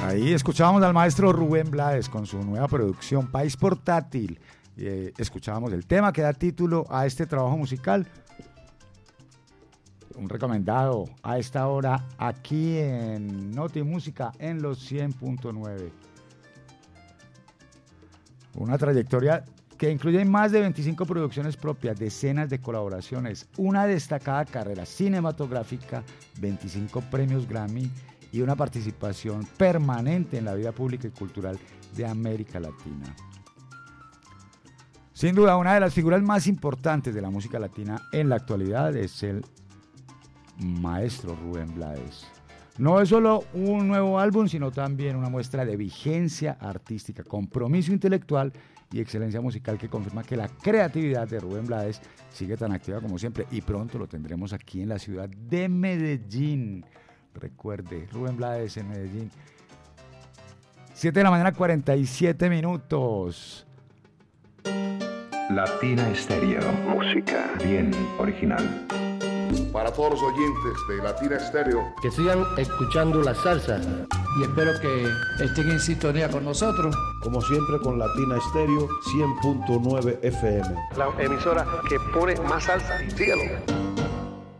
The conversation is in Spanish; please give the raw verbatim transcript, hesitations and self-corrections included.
Ahí escuchábamos al maestro Rubén Blades con su nueva producción País Portátil. Eh, escuchábamos el tema que da título a este trabajo musical. Un recomendado a esta hora aquí en Noti Música en los cien punto nueve. Una trayectoria que incluye más de veinticinco producciones propias, decenas de colaboraciones, una destacada carrera cinematográfica, veinticinco premios Grammy y una participación permanente en la vida pública y cultural de América Latina. Sin duda, una de las figuras más importantes de la música latina en la actualidad es el maestro Rubén Blades. No es solo un nuevo álbum, sino también una muestra de vigencia artística, compromiso intelectual y excelencia musical que confirma que la creatividad de Rubén Blades sigue tan activa como siempre y pronto lo tendremos aquí en la ciudad de Medellín. Recuerde, Rubén Blades en Medellín. siete de la mañana, cuarenta y siete minutos. Latina Estéreo. Música bien original. Para todos los oyentes de Latina Estéreo, que sigan escuchando la salsa y espero que estén en sintonía con nosotros. Como siempre con Latina Estéreo cien punto nueve F M. La emisora que pone más salsa. Síguelo.